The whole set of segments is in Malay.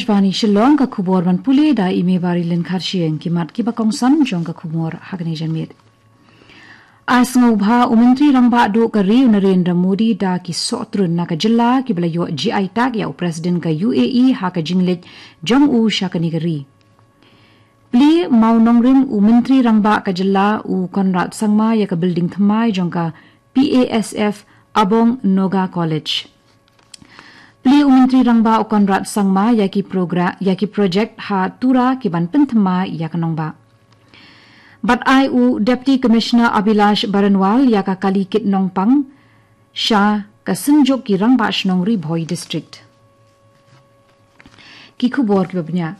Akashvani Shillong ka khubor ban pule da ime bari len kharshien kimat ki bakong san jong ka khumor hagne janmit. Asngo bha umantri rangba do ka ri Narendra Modi da ki sotrun na ka jilla ki balayo GI tag ya president ka UAE ha ka jinglet jong u shakani gari. Pli maunongrim umantri rangba ka jilla u Conrad Sangma ya ka building thamai jong ka PASF Abong Noga College. Pli umantri rangba u Conrad Sangma ya ki project ha tura ki ban penthma ya kanongba. But I u Deputy Commissioner Abhilash Baranwal ya ka kali kit nongpang sha ka senjok ki rangba shnongri Bhoi district. Ki khubor ki babnya.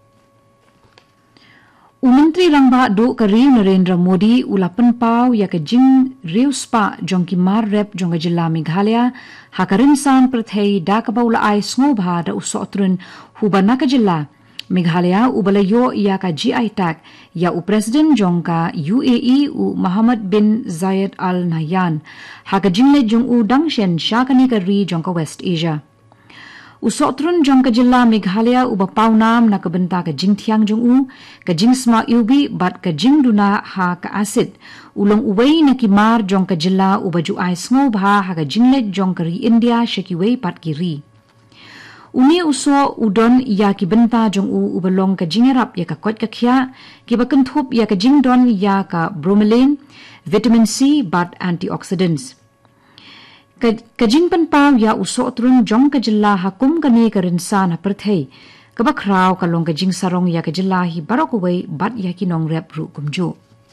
Umantri rangba do ka riu Narendra Modi ulapan pau ya ka jing riu spa jong ki mar rep jong ka jilla Meghalaya ha ka rinsan prathei da ka baula ai snobha da usotrun hubana ka jilla Meghalaya ubalayo ya ka GI tag ya u president jong ka UAE u Muhammad bin Zayed Al Nahyan ha ka jingle jong u dangshen shakani ka ri jong ka West Asia. Usotrun jong ka jilla Meghalaya uba paunam na kabenta ka jingthiang jong u ka jingsma ubi bat ka jingduna ha ka asid ulong uwei na ki mar jong ka jilla uba ju ai snobha ha ka jingle jong ka ri India shakiwei pat ki ri. Uni uso udon ya ki benta jong u ubalong ka jingerap ya ka kot ka khya ki bakanthop ya ka jingdon ya ka bromelain vitamin C but antioxidants. Kajing panpaw ya uso trun jong ka jilla hakum kani ka rinsan ha prathei ka bakraw ka long ka jing sarong ya ka jilla hi barokaway bat ya ki nong rep ru kumjo.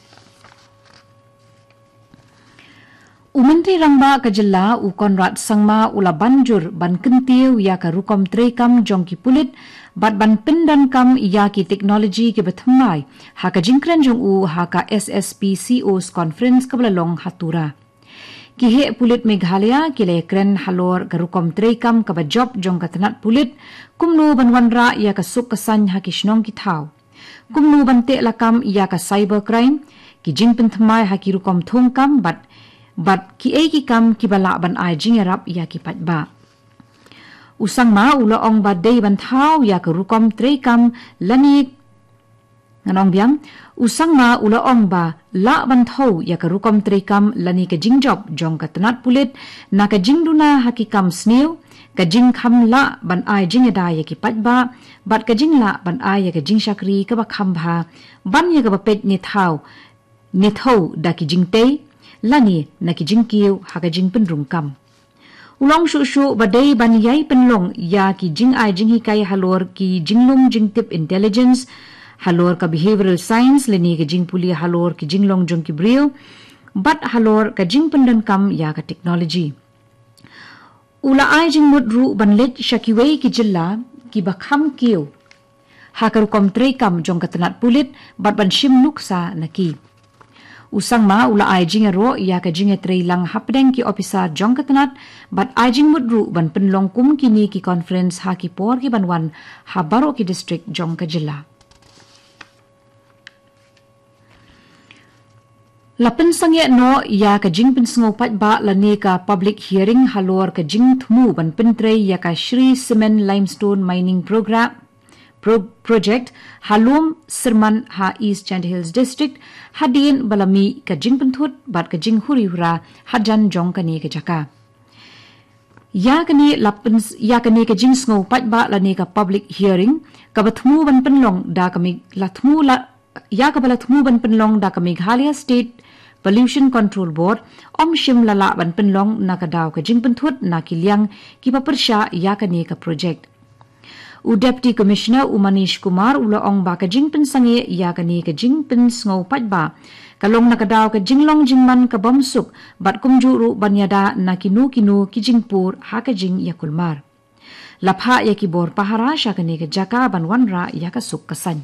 Umantri rangba ka jilla u Conrad Sangma ula banjur ban kentiu ya ka rukom trekam jong ki pulit bat ban pendan kam ya ki teknologi ki bathamai ha ka jingkren jong u ha ka SSPCO's conference ka balalong hatura. Kihe pulit Meghalaya kile kren halor ka rukom trekam ka ba job jong ka tanat pulit kumnu banwanra ya ka suk kasan ha ki shnong ki thaw. Kumnu bante lakam ya ka cyber crime ki jingpen thamai ha ki rukom thongkam bat ki ki kam ki bala ban ai jingerap ya ki patba. Usang ma ula ong ba day ban thaw ya ka rukom trekam lani nganong biang usang ma ula ong ba la ban thaw ya ka rukom trekam lani ka jingjob jong ka tanat pulit na ka jingduna hakikam sneu ka jing kham la ban ai jingeda ya ki patba bat ka jingla ban ai ya ka jingshakri ka ba kham bha ban ya ka ba pet ni thaw da ki jingte lani na ki jingkiu ha ka jingpen rungkam. Ulong shu badai ban yai penlong ya ki jing ai jinghi kai halor ki jinglong jingtip intelligence halor ka behavioral science leni ka jingpuli halor ki jinglong jong ki brio bat halor ka jingpendan kam ya ka technology. Ula ai jingmut ru ban let shakiwei ki jilla ki bakham kiu ha ka rukom trekam jong ka tanat pulit bat ban shim nuksa naki. Usang ma ula ai jingero ya ka jinge treilang hapdeng ki officer jong katanat bat ai jing mudru ban penlong kum kini ki conference ha ki por ki banwan ha baro ki district jong ka jilla. Lapen sangye no ya ka jing pensngo pat ba lani ka public hearing halor ka jing thmu ban pentrei ya ka Shri Cement Limestone Mining Project Halum Sirman ha East Chand Hills District hadin balami ka jing penthut bat ka jing huri hura hajan jong kani ka jaka. Ya kani ka jing sngo pat ba lani ka public hearing ka bathmu ban penlong da kami lathmu la ya ka balathmu ban penlong da ka Meghalaya State Pollution Control Board om shim lala ban penlong na ka daw ka jing penthut na kilyang ki papersha ya kani ka project. U Deputy Commissioner Manish Kumar ula ong ba ka jingpen sange ya kani ka jingpen sngo pat ba kalong nakadaw ka jinglong jingman ka bomsuk bat kumjuru banyada na kinu ki jingpur ha ka jing yakulmar. Lapha ya ki bor pahara sha kani ka jaka banwanra ya ka suk kasan.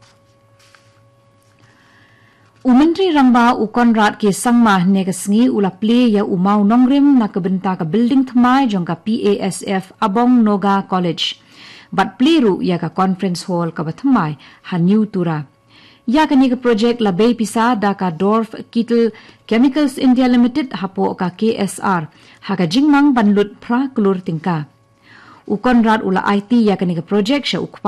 Umantri rangba u Conrad ke sangma ne ka sngi ula play ya umau nongrim na ka benta ka building thamai jong ka PASF Abong Noga College. Bat pliru ya ka conference hall ka bathamai ha new tura. Ya ka ni ka project la bay pisa da ka Dorf Kittel Chemicals India Limited hapo ka KSR ha ka jingmang banlut pra kulur tingka. U Conrad ula IT ya ka ni ka project siya